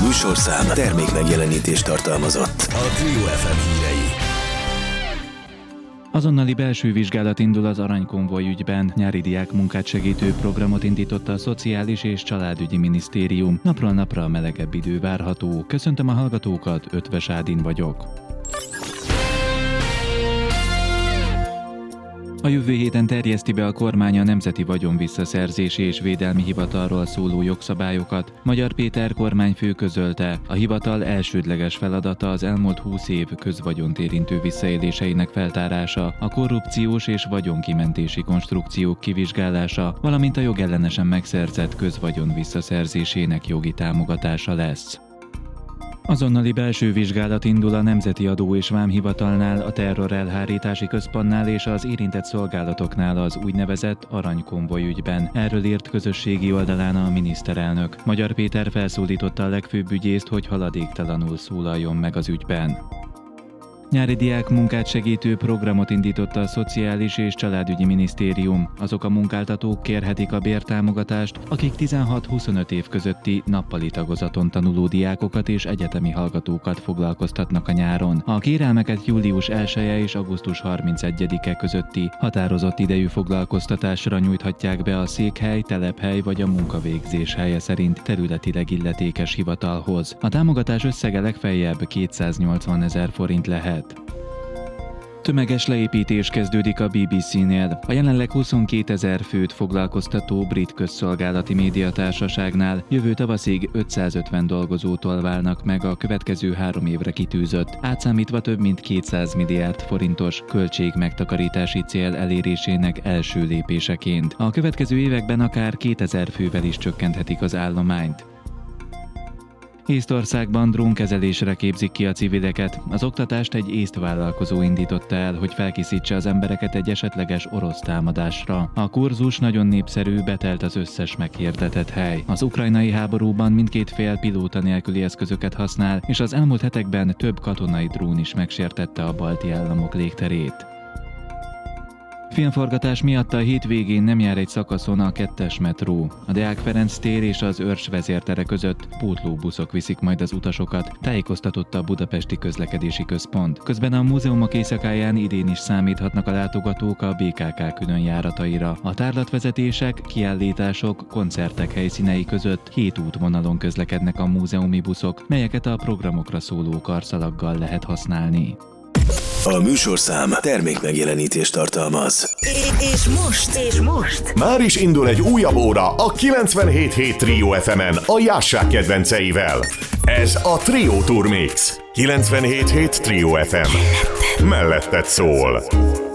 műsorszám termék megjelenítést tartalmazott. A Trio FM hírei. Azonnali belső vizsgálat indul az Aranykonvoj ügyben. Nyári diák munkát segítő programot indította a Szociális és Családügyi Minisztérium. Napról napra melegebb idő várható. Köszöntöm a hallgatókat, Ötvös Ádin vagyok. A jövő héten terjeszti be a kormány a Nemzeti Vagyonvisszaszerzési és Védelmi Hivatalról szóló jogszabályokat. Magyar Péter kormányfő közölte, a hivatal elsődleges feladata az elmúlt 20 év közvagyont érintő visszaéléseinek feltárása, a korrupciós és vagyonkimentési konstrukciók kivizsgálása, valamint a jogellenesen megszerzett közvagyon visszaszerzésének jogi támogatása lesz. Azonnali belső vizsgálat indul a Nemzeti Adó- és Vámhivatalnál, a Terrorelhárítási Központnál és az érintett szolgálatoknál az úgynevezett Aranykonvoj ügyben. Erről írt közösségi oldalán a miniszterelnök. Magyar Péter felszólította a legfőbb ügyészt, hogy haladéktalanul szólaljon meg az ügyben. Nyári diák munkát segítő programot indította a Szociális és Családügyi Minisztérium. Azok a munkáltatók kérhetik a bértámogatást, akik 16-25 év közötti nappali tagozaton tanuló diákokat és egyetemi hallgatókat foglalkoztatnak a nyáron. A kérelmeket július 1-e és augusztus 31-e közötti határozott idejű foglalkoztatásra nyújthatják be a székhely, telephely vagy a munkavégzés helye szerint területileg illetékes hivatalhoz. A támogatás összege legfeljebb 280 000 forint lehet. Tömeges leépítés kezdődik a BBC-nél. A jelenleg 22 000 főt foglalkoztató brit közszolgálati médiatársaságnál jövő tavaszig 550 dolgozótól válnak meg a következő 3 évre kitűzött, átszámítva több mint 200 milliárd forintos költségmegtakarítási cél elérésének első lépéseként. A következő években akár 2000 fővel is csökkenthetik az állományt. Észtországban drónkezelésre képzik ki a civileket. Az oktatást egy észt vállalkozó indította el, hogy felkészítse az embereket egy esetleges orosz támadásra. A kurzus nagyon népszerű, betelt az összes meghirdetett hely. Az ukrajnai háborúban mindkét fél pilóta nélküli eszközöket használ, és az elmúlt hetekben több katonai drón is megsértette a balti államok légterét. Filmforgatás miatt a hétvégén nem jár egy szakaszon a 2-es metró. A Deák Ferenc tér és az Örs vezértere között pótlóbuszok viszik majd az utasokat, tájékoztatott a Budapesti Közlekedési Központ. Közben a múzeumok éjszakáján idén is számíthatnak a látogatók a BKK különjárataira. A tárlatvezetések, kiállítások, koncertek helyszínei között 7 útvonalon közlekednek a múzeumi buszok, melyeket a programokra szóló karszalaggal lehet használni. A műsorszám termék megjelenítést tartalmaz. És most már is indul egy újabb óra a 97.7 Trio FM-en a Jássák kedvenceivel. Ez a Trio Tour Mix. 97.7 Trio FM. Melletted szól.